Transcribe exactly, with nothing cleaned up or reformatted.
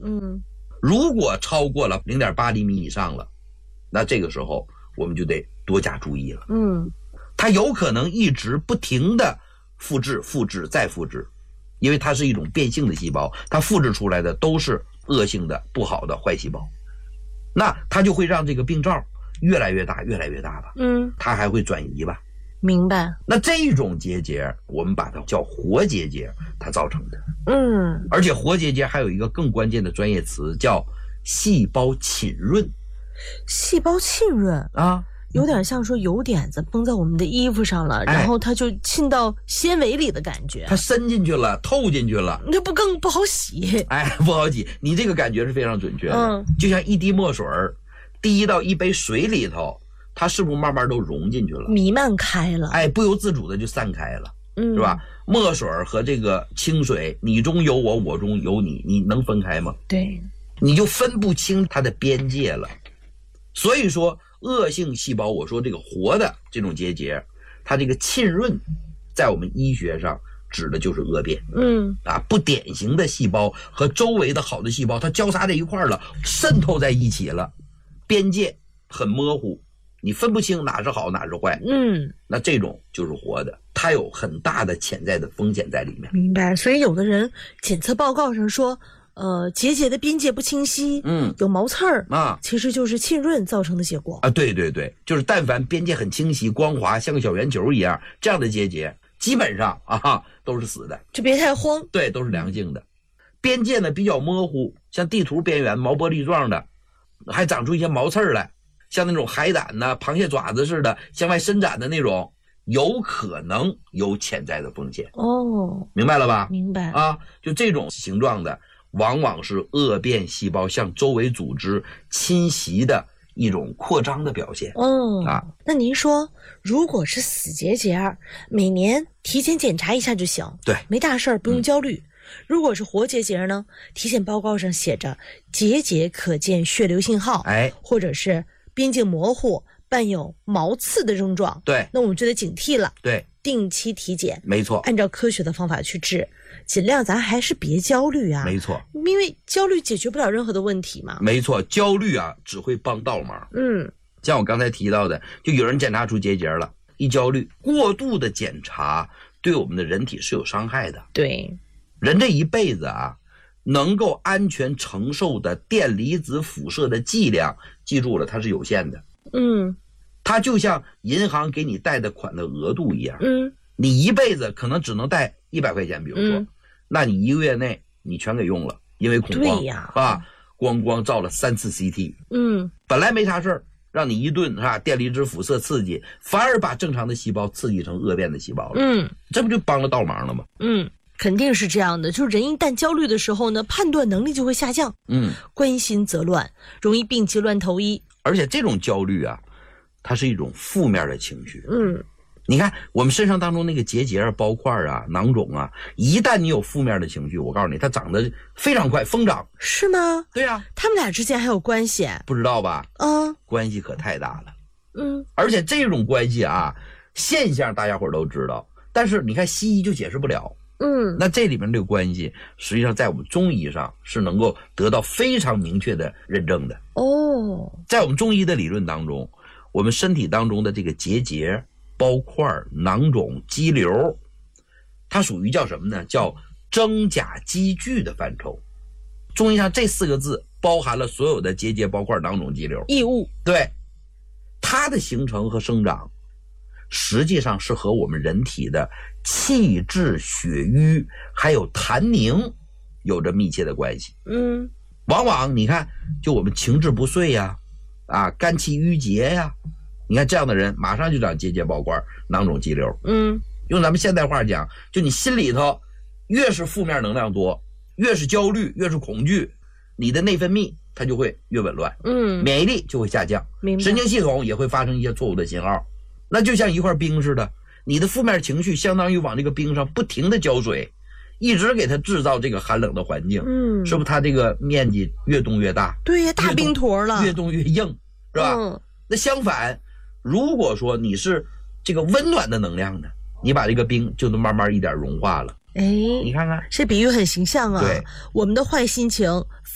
嗯， 如果超过了 零点八厘米以上了，那这个时候我们就得多加注意了。 嗯， 它有可能一直不停的复制复制再复制，因为它是一种变性的细胞，它复制出来的都是恶性的不好的坏细胞，那它就会让这个病灶越来越大越来越大吧。 嗯， 它还会转移吧。 明白。 那这种结节我们把它叫活结节，它造成的。 嗯， 而且活结节还有一个更关键的专业词叫细胞浸润。 细胞浸润啊， 有点像说油点子崩在我们的衣服上了， 哎、 然后它就浸到纤维里的感觉， 它伸进去了，透进去了， 那不更不好洗？ 哎，不好洗。你这个感觉是非常准确的。 嗯，就像一滴墨水滴到一杯水里头，它是不是慢慢都溶进去了， 弥漫开了？ 哎，不由自主的就散开了， 嗯， 是吧？墨水和这个清水，你中有我，我中有你，你能分开吗？ 对， 你就分不清它的边界了。所以说，恶性细胞，我说这个活的这种结节，它这个浸润，在我们医学上指的就是恶变。 嗯， 啊，不典型的细胞和周围的好的细胞，它交叉在一块了，渗透在一起了，边界很模糊，你分不清哪是好哪是坏。 嗯， 那这种就是活的，它有很大的潜在的风险在里面。 明白。所以有的人检测报告上说，呃，结节的边界不清晰， 嗯， 有毛刺儿啊， 其实就是浸润造成的结果啊。对对对，就是但凡边界很清晰、光滑，像个小圆球一样，这样的结节基本上啊都是死的， 就别太慌。 对，都是良性的。边界呢比较模糊，像地图边缘毛玻璃状的，还长出一些毛刺儿来，像那种海胆呢、螃蟹爪子似的向外伸展的那种，有可能有潜在的风险。 哦， 明白了吧？ 明白啊，就这种形状的，往往是恶变细胞向周围组织侵袭的一种扩张的表现。 哦， 啊， 那您说，如果是死结节，每年体检检查一下就行， 对， 没大事儿，不用焦虑。嗯，如果是活结节呢，体检报告上写着结节可见血流信号， 哎， 或者是边界模糊、伴有毛刺的症状， 对， 那我们就得警惕了。 对， 定期体检， 没错， 按照科学的方法去治，尽量咱还是别焦虑啊。 没错， 因为焦虑解决不了任何的问题嘛。 没错，焦虑啊只会帮倒忙。 嗯， 像我刚才提到的，就有人检查出结节了，一焦虑，过度的检查对我们的人体是有伤害的。 对， 人这一辈子啊，能够安全承受的电离子辐射的剂量，记住了，它是有限的。 嗯， 它就像银行给你贷的款的额度一样。 嗯， 你一辈子可能只能贷一百块钱，比如说， 嗯， 那你一个月内你全给用了，因为恐慌， 对呀， 啊，咣咣照了三次 C T， 嗯， 本来没啥事儿，让你一顿是吧，电离子辐射刺激，反而把正常的细胞刺激成恶变的细胞了。 嗯， 这不就帮了倒忙了吗？ 嗯，肯定是这样的。就是人一旦焦虑的时候呢，判断能力就会下降， 嗯， 关心则乱，容易病急乱投医。 而且这种焦虑啊，它是一种负面的情绪。 嗯， 你看我们身上当中那个结节啊、包块啊、囊肿啊，一旦你有负面的情绪，我告诉你，它长得非常快，疯长。 是吗？ 对呀、啊， 他们俩之间还有关系？ 不知道吧？ 嗯， 关系可太大了。 嗯， 而且这种关系啊，现象大家伙都知道，但是你看西医就解释不了。 嗯， 那这里面这个关系，实际上在我们中医上是能够得到非常明确的认证的。 哦， 在我们中医的理论当中，我们身体当中的这个结节、包块、囊肿、肌瘤，它属于叫什么呢？叫真假积聚的范畴。中医上这四个字包含了所有的结节、包块、囊肿、肌瘤。 异物。 对，它的形成和生长，实际上是和我们人体的气滞、血瘀还有痰凝有着密切的关系。 嗯， 往往你看，就我们情志不遂呀，啊，肝气郁结呀，你看这样的人马上就长结节、包块、囊肿、肌瘤。 嗯， 用咱们现代话讲，就你心里头越是负面能量多，越是焦虑，越是恐惧，你的内分泌它就会越紊乱， 嗯， 免疫力就会下降， 明白， 神经系统也会发生一些错误的信号。那就像一块冰似的，你的负面情绪相当于往这个冰上不停的浇水，一直给它制造这个寒冷的环境。 嗯， 是不是它这个面积越冻越大？ 对呀，大冰坨了， 越冻越硬，是吧？ 嗯， 那相反，如果说你是这个温暖的能量呢，你把这个冰就能慢慢一点融化了。 哎， 你看看， 这比喻很形象啊。 对， 我们的坏心情